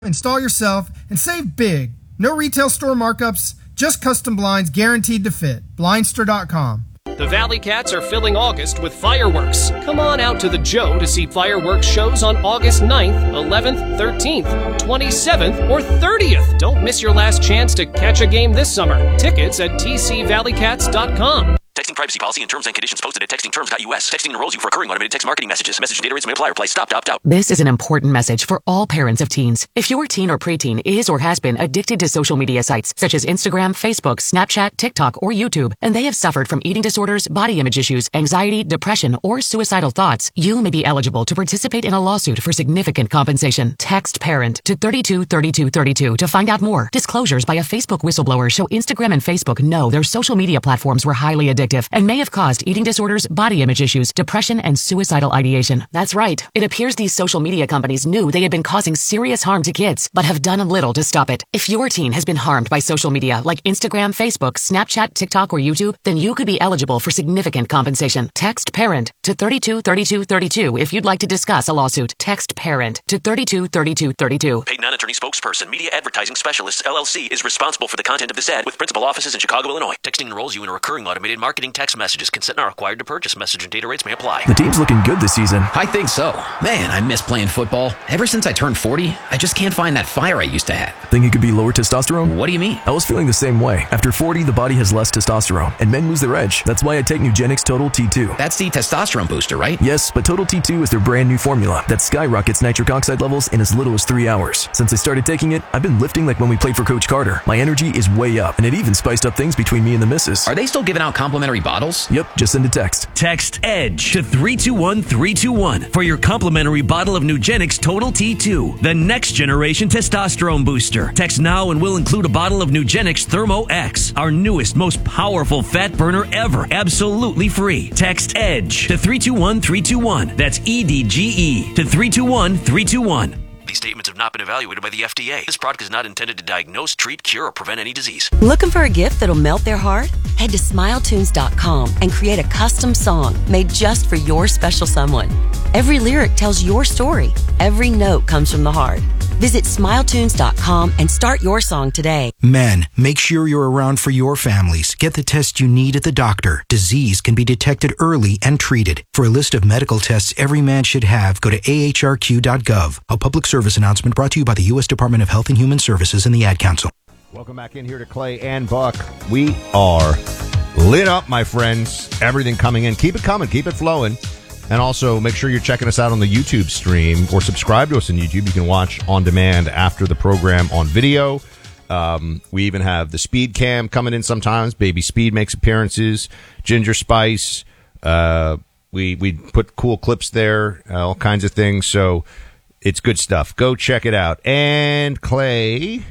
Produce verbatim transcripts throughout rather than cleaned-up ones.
Install yourself and save big. No retail store markups, just custom blinds guaranteed to fit. Blindster dot com. The Valley Cats are filling August with fireworks. Come on out to the Joe to see fireworks shows on August ninth, eleventh, thirteenth, twenty-seventh, or thirtieth. Don't miss your last chance to catch a game this summer. Tickets at T C valley cats dot com. Texting privacy policy and terms and conditions posted at texting terms dot U S. Texting enrolls you for recurring automated text marketing messages. Message and data rates may apply. Reply stop to opt out. This is an important message for all parents of teens. If your teen or preteen is or has been addicted to social media sites such as Instagram, Facebook, Snapchat, TikTok, or YouTube, and they have suffered from eating disorders, body image issues, anxiety, depression, or suicidal thoughts, you may be eligible to participate in a lawsuit for significant compensation. Text PARENT to thirty-two thirty-two thirty-two to find out more. Disclosures by a Facebook whistleblower show Instagram and Facebook know their social media platforms were highly addictive and may have caused eating disorders, body image issues, depression, and suicidal ideation. That's right. It appears these social media companies knew they had been causing serious harm to kids, but have done little to stop it. If your teen has been harmed by social media like Instagram, Facebook, Snapchat, TikTok, or YouTube, then you could be eligible for significant compensation. Text PARENT to thirty-two thirty-two thirty-two if you'd like to discuss a lawsuit. Text PARENT to thirty-two thirty-two thirty-two. Paid non-attorney spokesperson, Media Advertising Specialists, L L C, is responsible for the content of this ad with principal offices in Chicago, Illinois. Texting enrolls you in a recurring automated marketing text messages. Consent not required to purchase. Message and data rates may apply. The team's looking good this season. I think so. Man, I miss playing football. Ever since I turned forty, I just can't find that fire I used to have. Think it could be lower testosterone? What do you mean? I was feeling the same way. After forty, the body has less testosterone, and men lose their edge. That's why I take Nugenix Total T two. That's the testosterone booster, right? Yes, but Total T two is their brand new formula that skyrockets nitric oxide levels in as little as three hours. Since I started taking it, I've been lifting like when we played for Coach Carter. My energy is way up, and it even spiced up things between me and the missus. Are they still giving out complimentary bottles? Yep, just send a text. Text EDGE to three two one three two one for your complimentary bottle of Nugenix Total T two, the next generation testosterone booster. Text now and we'll include a bottle of Nugenix Thermo X, our newest, most powerful fat burner ever, absolutely free. Text EDGE to three two one three two one. That's E D G E to three two one three two one. These statements have not been evaluated by the F D A. This product is not intended to diagnose, treat, cure, or prevent any disease. Looking for a gift that'll melt their heart? Head to smile tunes dot com and create a custom song made just for your special someone. Every lyric tells your story. Every note comes from the heart. Visit smile tunes dot com and start your song today. Men, make sure you're around for your families. Get the test you need at the doctor. Disease can be detected early and treated. For a list of medical tests every man should have, go to A H R Q dot gov. A public service announcement brought to you by the U S Department of Health and Human Services and the Ad Council. Welcome back in here to Clay and Buck. We are lit up, my friends. Everything coming in. Keep it coming. Keep it flowing. And also, make sure you're checking us out on the YouTube stream or subscribe to us on YouTube. You can watch on demand after the program on video. Um, we even have the Speed Cam coming in sometimes. Baby Speed makes appearances. Ginger Spice. Uh, we, we put cool clips there, uh, all kinds of things. So it's good stuff. Go check it out. And Clay,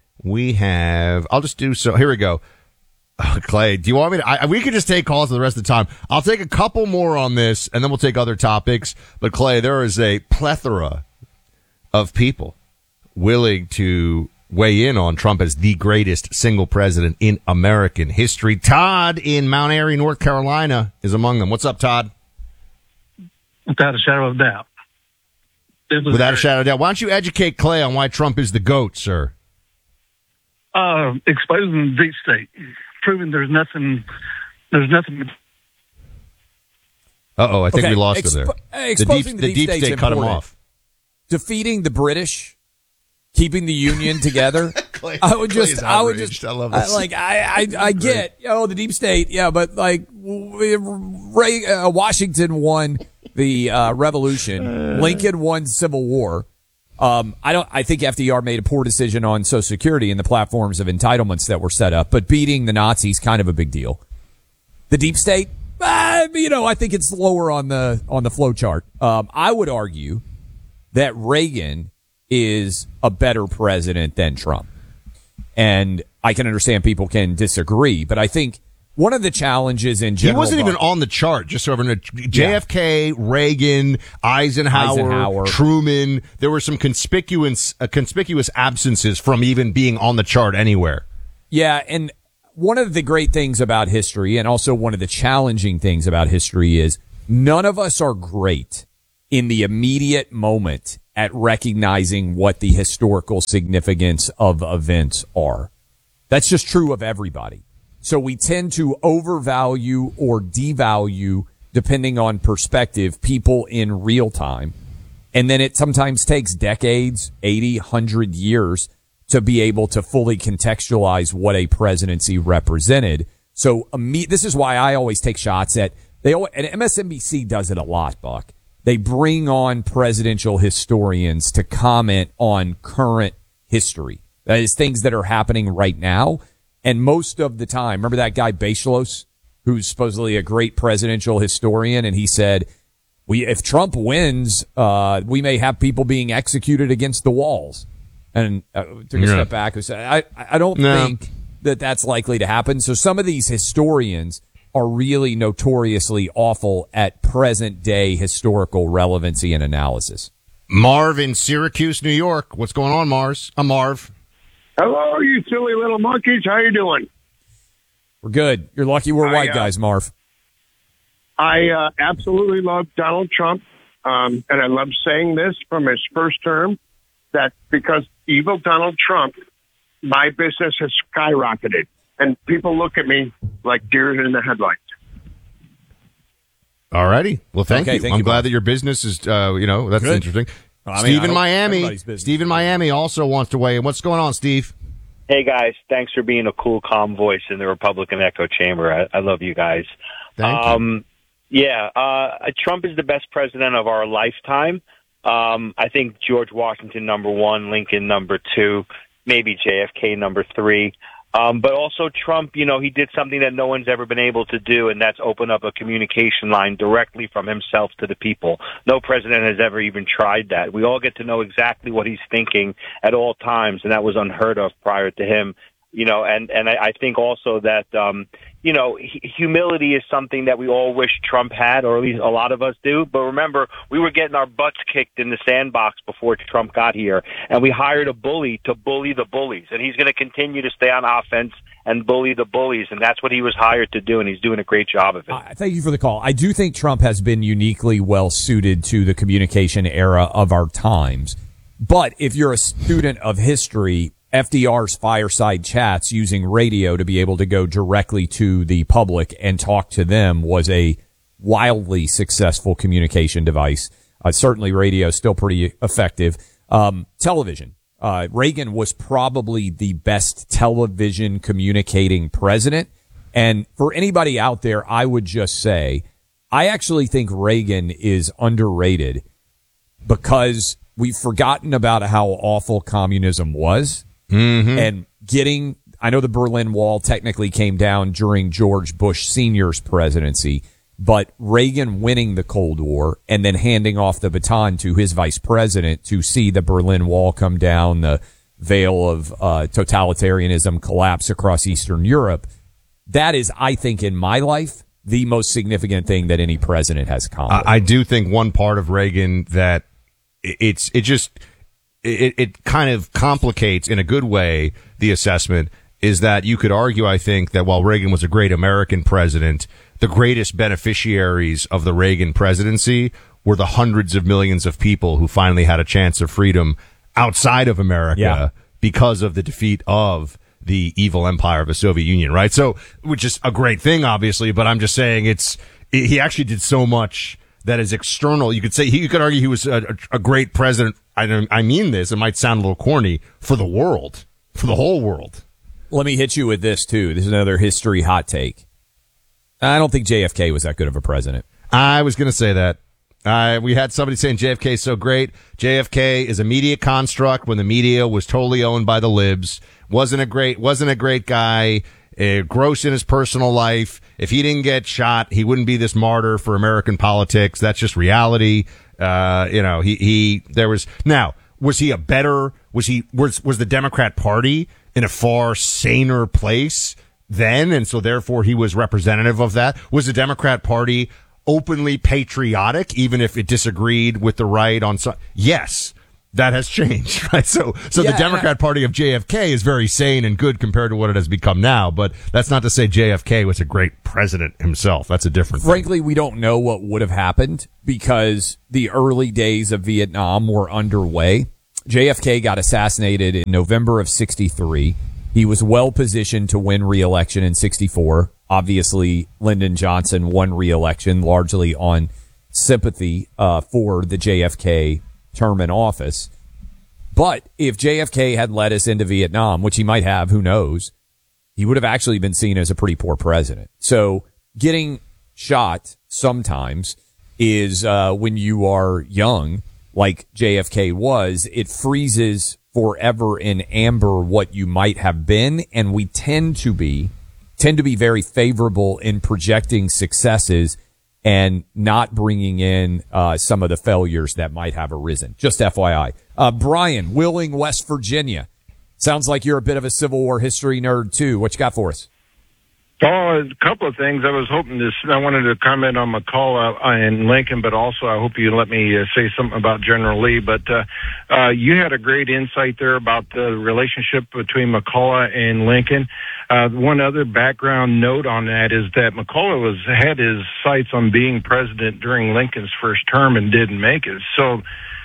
we have, I'll just do so. Here we go. Oh, Clay, do you want me to? I, we could just take calls for the rest of the time. I'll take a couple more on this, and then we'll take other topics. But, Clay, there is a plethora of people willing to weigh in on Trump as the greatest single president in American history. Todd in Mount Airy, North Carolina, is among them. What's up, Todd? Without a shadow of doubt. Without great. a shadow of doubt. Why don't you educate Clay on why Trump is the GOAT, sir? Uh, exposing the deep state. Proving there's nothing, there's nothing. Uh-oh, I think okay. we lost Expo- him there. The deep, the the deep, deep state cut him off. Defeating the British, keeping the Union together. Clay, I would just, I would just, I love this. I, like, I, I, I get, oh, the deep state, yeah, but like, Ray, uh, Washington won the uh, Revolution. Lincoln won Civil War. Um, I don't, I think F D R made a poor decision on Social Security and the platforms of entitlements that were set up, but beating the Nazis, kind of a big deal. The deep state, uh, you know, I think it's lower on the, on the flow chart. Um, I would argue that Reagan is a better president than Trump. And I can understand people can disagree, but I think one of the challenges in general. He wasn't even on the chart, just so everyone. J F K, yeah. Reagan, Eisenhower, Eisenhower, Truman. There were some conspicuous, uh, conspicuous absences from even being on the chart anywhere. Yeah, and one of the great things about history, and also one of the challenging things about history, is none of us are great in the immediate moment at recognizing what the historical significance of events are. That's just true of everybody. So we tend to overvalue or devalue, depending on perspective, people in real time. And then it sometimes takes decades, eighty, one hundred years to be able to fully contextualize what a presidency represented. So this is why I always take shots at, they and M S N B C does it a lot, Buck. They bring on presidential historians to comment on current history. That is things that are happening right now. And most of the time, remember that guy Bachelos, who's supposedly a great presidential historian, and he said, "We if Trump wins, uh, we may have people being executed against the walls." And uh, took a yeah. step back and said, "I I don't no. think that that's likely to happen." So some of these historians are really notoriously awful at present day historical relevancy and analysis. Marv in Syracuse, New York. What's going on, Mars? I'm Marv. Hello, you silly little monkeys. How you doing? We're good. You're lucky we're I, white uh, guys, Marv. I uh, absolutely love Donald Trump, um, and I love saying this from his first term, that because evil Donald Trump, my business has skyrocketed. And people look at me like deer in the headlights. All righty. Well, thank okay, you. Thank I'm you, glad Bob. that your business is, uh, you know, that's Good. interesting. Well, I mean, Steve I in hope Miami. everybody's business Steve in is Miami also wants to weigh in. What's going on, Steve? Hey, guys. Thanks for being a cool, calm voice in the Republican echo chamber. I, I love you guys. Thank um, you. Yeah, uh, Trump is the best president of our lifetime. Um, I think George Washington, number one, Lincoln, number two, maybe J F K, number three. Um, but also Trump, you know, he did something that no one's ever been able to do, and that's open up a communication line directly from himself to the people. No president has ever even tried that. We all get to know exactly what he's thinking at all times, and that was unheard of prior to him. You know, and, and I, I think also that, um, you know, h- humility is something that we all wish Trump had, or at least a lot of us do. But remember, we were getting our butts kicked in the sandbox before Trump got here, and we hired a bully to bully the bullies. And he's going to continue to stay on offense and bully the bullies, and that's what he was hired to do, and he's doing a great job of it. Uh, thank you for the call. I do think Trump has been uniquely well suited to the communication era of our times. But if you're a student of history, F D R's fireside chats using radio to be able to go directly to the public and talk to them was a wildly successful communication device. Uh, certainly radio is still pretty effective. Um, television. Uh, Reagan was probably the best television communicating president. And for anybody out there, I would just say, I actually think Reagan is underrated because we've forgotten about how awful communism was. Mm-hmm. And getting, I know the Berlin Wall technically came down during George Bush Senior's presidency, but Reagan winning the Cold War and then handing off the baton to his vice president to see the Berlin Wall come down, the veil of uh, totalitarianism collapse across Eastern Europe. That is, I think, in my life, the most significant thing that any president has accomplished. I, I do think one part of Reagan that it's, it just, It, it kind of complicates, in a good way, the assessment is that you could argue, I think, that while Reagan was a great American president, the greatest beneficiaries of the Reagan presidency were the hundreds of millions of people who finally had a chance of freedom outside of America yeah. because of the defeat of the evil empire of the Soviet Union, right? So, which is a great thing, obviously, but I'm just saying it's, he actually did so much that is external. You could say, you could argue he was a, a great president. I don't, I mean this, it might sound a little corny, for the world, for the whole world. Let me hit you with this, too. This is another history hot take. I don't think J F K was that good of a president. I was going to say that. Uh, we had somebody saying J F K is so great. J F K is a media construct when the media was totally owned by the libs. Wasn't a great, wasn't a great guy. Uh, gross in his personal life. If he didn't get shot, he wouldn't be this martyr for American politics. That's just reality. Uh, you know, he, he, there was, now, was he a better, was he, was, was the Democrat Party in a far saner place then? And so therefore he was representative of that. Was the Democrat Party openly patriotic, even if it disagreed with the right on some? Yes. that has changed, right? So, so Yeah, the Democrat Party of J F K is very sane and good compared to what it has become now. But that's not to say J F K was a great president himself. That's a different thing. Frankly, we don't know what would have happened because the early days of Vietnam were underway. J F K got assassinated in November of sixty-three. He was well positioned to win re-election in sixty-four. Obviously, Lyndon Johnson won re-election largely on sympathy uh, for the J F K term in office. But if J F K had led us into Vietnam, which he might have, who knows, he would have actually been seen as a pretty poor president. So getting shot sometimes is uh, when you are young, like J F K was, it freezes forever in amber what you might have been. And we tend to be, tend to be very favorable in projecting successes and not bringing in uh, some of the failures that might have arisen. Just F Y I. Uh, Brian, Wheeling, West Virginia. Sounds like you're a bit of a Civil War history nerd, too. What you got for us? Oh, a couple of things. I was hoping to, I wanted to comment on McCullough and Lincoln, but also I hope you let me uh, say something about General Lee. But uh, uh, you had a great insight there about the relationship between McCullough and Lincoln. Uh, one other background note on that is that McCullough was had his sights on being president during Lincoln's first term and didn't make it. So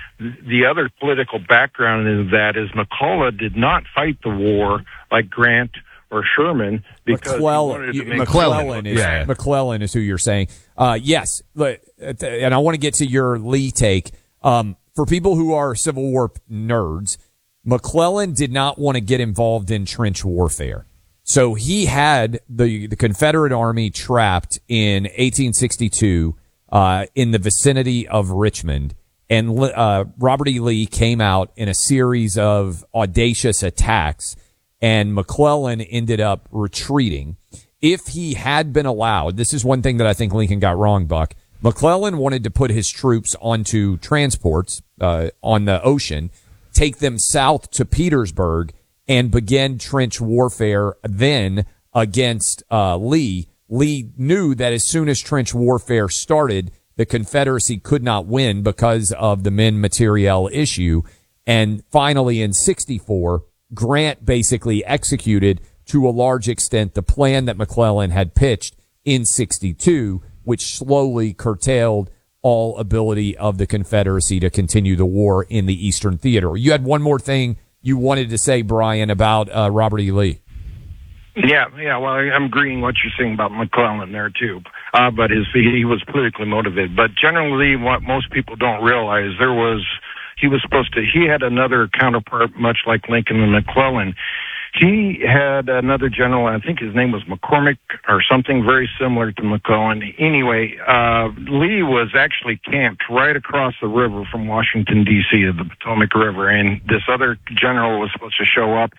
the other political background of that is McCullough did not fight the war like Grant or Sherman because McClellan, he McClellan is yeah. McClellan is who you're saying. Uh, yes, but, and I want to get to your Lee take. Um, for people who are Civil War nerds, McClellan did not want to get involved in trench warfare. So he had the, the Confederate Army trapped in eighteen sixty-two uh, in the vicinity of Richmond. And uh, Robert E. Lee came out in a series of audacious attacks, and McClellan ended up retreating. If he had been allowed, this is one thing that I think Lincoln got wrong, Buck. McClellan wanted to put his troops onto transports uh, on the ocean, take them south to Petersburg, and begin trench warfare then against uh, Lee. Lee knew that as soon as trench warfare started, the Confederacy could not win because of the men materiel issue. And finally, in sixty-four, Grant basically executed to a large extent the plan that McClellan had pitched in sixty-two, which slowly curtailed all ability of the Confederacy to continue the war in the Eastern Theater. You had one more thing you wanted to say, Brian, about uh, Robert E. Lee. Yeah, yeah. Well, I'm agreeing what you're saying about McClellan there too, uh, but his he was politically motivated. But General Lee, what most people don't realize, there was he was supposed to. He had another counterpart, much like Lincoln and McClellan. He had another general, I think his name was McCormick or something very similar to McClellan. Anyway, uh, Lee was actually camped right across the river from Washington, D C, of the Potomac River, and this other general was supposed to show up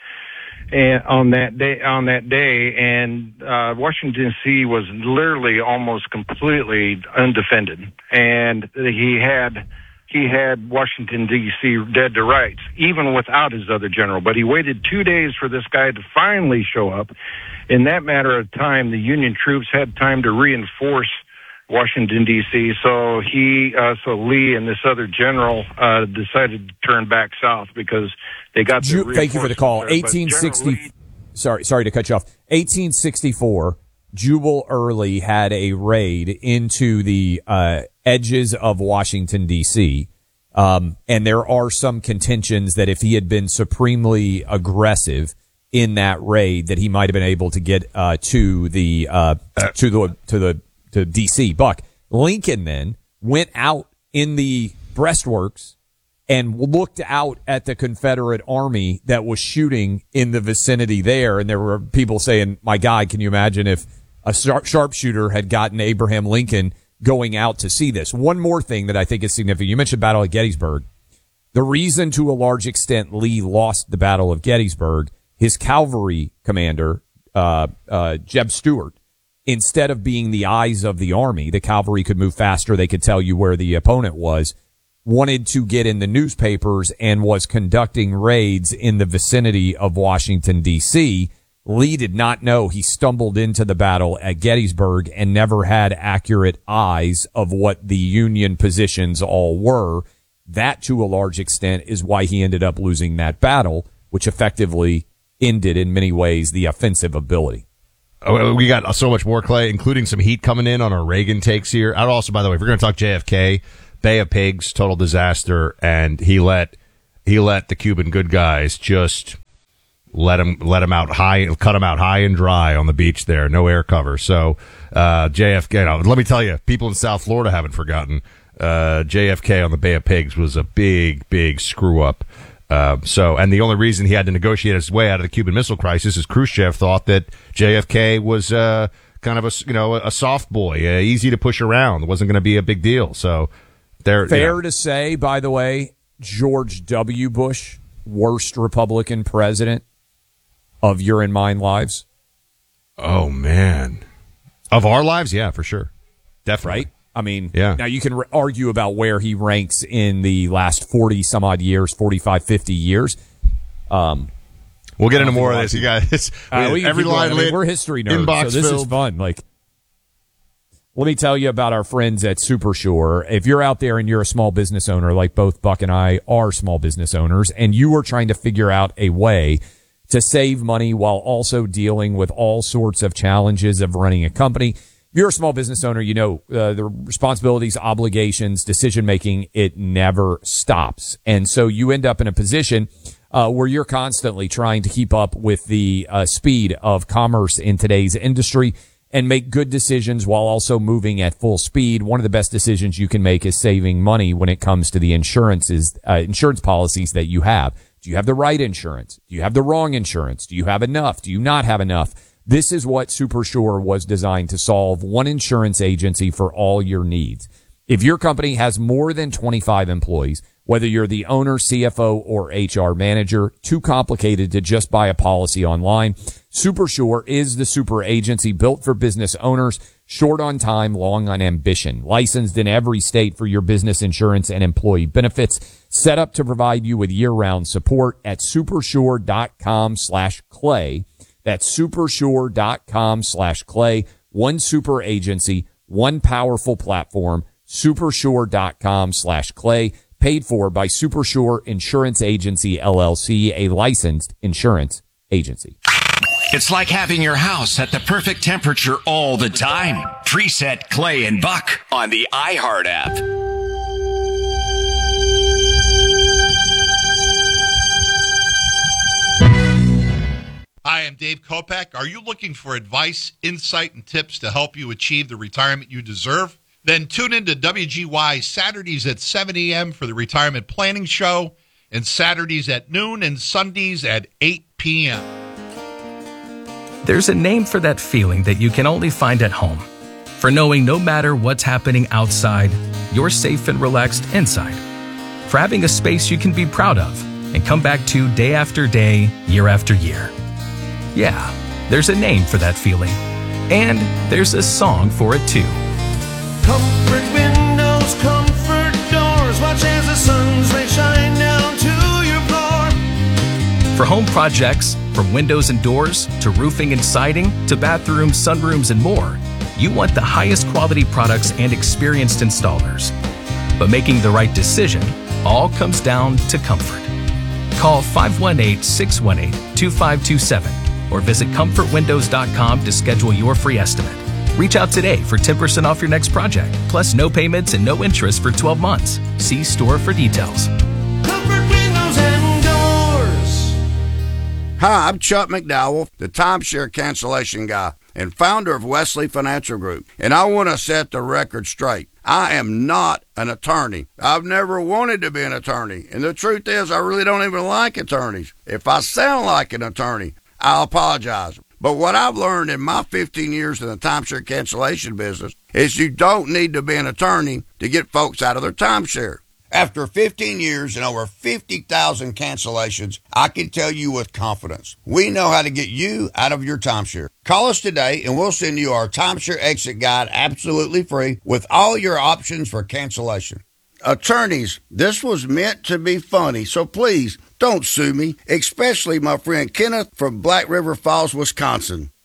and on that day, on that day, and uh, Washington, D C was literally almost completely undefended, and he had he had Washington, D C dead to rights, even without his other general. But he waited two days for this guy to finally show up. In that matter of time, the Union troops had time to reinforce Washington, D C, so he, uh, so Lee and this other general uh, decided to turn back south because they got the Ju- Thank you for the call. there. eighteen sixty. Lee, sorry, sorry to cut you off. eighteen sixty-four. Jubal Early had a raid into the uh, edges of Washington, D C. Um, and there are some contentions that if he had been supremely aggressive in that raid, that he might have been able to get uh, to the uh, to the to the to D C. Buck. Lincoln then went out in the breastworks and looked out at the Confederate army that was shooting in the vicinity there. And there were people saying, my God, can you imagine if a sharpshooter had gotten Abraham Lincoln going out to see this? One more thing that I think is significant. You mentioned Battle of Gettysburg. The reason to a large extent Lee lost the Battle of Gettysburg, his cavalry commander, uh, uh, Jeb Stuart, instead of being the eyes of the army, the cavalry could move faster. They could tell you where the opponent was, wanted to get in the newspapers and was conducting raids in the vicinity of Washington, D C. Lee did not know he stumbled into the battle at Gettysburg and never had accurate eyes of what the Union positions all were. that to a large extent is why he ended up losing that battle, which effectively ended in many ways the offensive ability. Oh, we got so much more, Clay, including some heat coming in on our Reagan takes here. I'd also, by the way, if we're going to talk J F K, Bay of Pigs, total disaster, and he let he let the Cuban good guys just let him let him out high, cut him out high and dry on the beach there, no air cover. So uh, J F K, you know, let me tell you, people in South Florida haven't forgotten. Uh, J F K on the Bay of Pigs was a big, big screw up. Uh, so, and the only reason he had to negotiate his way out of the Cuban Missile Crisis is Khrushchev thought that J F K was uh, kind of a you know a soft boy, uh, easy to push around. It wasn't going to be a big deal. So, there. Fair you know. to say, by the way, George W. Bush, worst Republican president of your and mine lives. Oh man, of our lives, yeah, for sure, definitely. Right? I mean, yeah. Now you can re- argue about where he ranks in the last forty some odd years, forty-five, fifty years. Um, we'll get into more of this, you guys. Uh, we Every line I mean, we're history nerds, inbox so this filled. is fun. Like, let me tell you about our friends at Supershore. If you're out there and you're a small business owner, like both Buck and I are small business owners, and you are trying to figure out a way to save money while also dealing with all sorts of challenges of running a company. If you're a small business owner, you know, uh, the responsibilities, obligations, decision-making, it never stops. And so you end up in a position uh, where you're constantly trying to keep up with the uh, speed of commerce in today's industry and make good decisions while also moving at full speed. One of the best decisions you can make is saving money when it comes to the insurances, uh, insurance policies that you have. Do you have the right insurance? Do you have the wrong insurance? Do you have enough? Do you not have enough? This is what Supershore was designed to solve. One insurance agency for all your needs. If your company has more than twenty-five employees, whether you're the owner, C F O, or H R manager, too complicated to just buy a policy online, Supershore is the super agency built for business owners, short on time, long on ambition, licensed in every state for your business insurance and employee benefits, set up to provide you with year-round support at supershore.com slash clay. That's supershore.com slash clay. One super agency, one powerful platform, supershore.com slash clay, paid for by Supershore Insurance Agency, L L C, a licensed insurance agency. It's like having your house at the perfect temperature all the time. Preset Clay and Buck on the iHeart app. Hi, I'm Dave Kopak. Are you looking for advice, insight, and tips to help you achieve the retirement you deserve? Then tune in to W G Y Saturdays at seven a.m. for the Retirement Planning Show, and Saturdays at noon and Sundays at eight p.m. There's a name for that feeling that you can only find at home. For knowing no matter what's happening outside, you're safe and relaxed inside. For having a space you can be proud of and come back to day after day, year after year. Yeah, there's a name for that feeling. And there's a song for it too. Comfort windows, comfort doors, watch as the sun's rays shine down to your floor. For home projects, from windows and doors, to roofing and siding, to bathrooms, sunrooms, and more, you want the highest quality products and experienced installers. But making the right decision all comes down to comfort. Call five one eight, six one eight, two five two seven or visit comfort windows dot com to schedule your free estimate. Reach out today for ten percent off your next project, plus no payments and no interest for twelve months. See store for details. Comfort windows and doors. Hi, I'm Chuck McDowell, the timeshare cancellation guy and founder of Wesley Financial Group, and I want to set the record straight. I am not an attorney. I've never wanted to be an attorney, and the truth is I really don't even like attorneys. If I sound like an attorney, I'll apologize. But what I've learned in my fifteen years in the timeshare cancellation business is you don't need to be an attorney to get folks out of their timeshare. After fifteen years and over fifty thousand cancellations, I can tell you with confidence, we know how to get you out of your timeshare. Call us today and we'll send you our timeshare exit guide absolutely free with all your options for cancellation. Attorneys, this was meant to be funny, so please don't sue me, especially my friend Kenneth from Black River Falls, Wisconsin.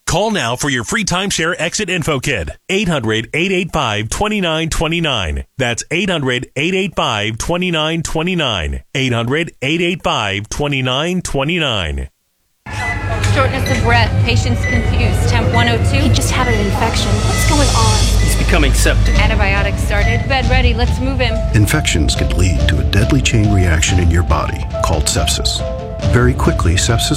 Call now for your free timeshare exit info kit. eight hundred, eight eight five, two nine two nine. That's eight hundred, eight eight five, two nine two nine. eight hundred, eight eight five, two nine two nine. Shortness of breath. Patient's confused. Temp one oh two. He just had an infection. What's going on? He's becoming septic. Antibiotics started. Bed ready. Let's move him. Infections can lead to a deadly chain reaction in your body called sepsis. Very quickly, sepsis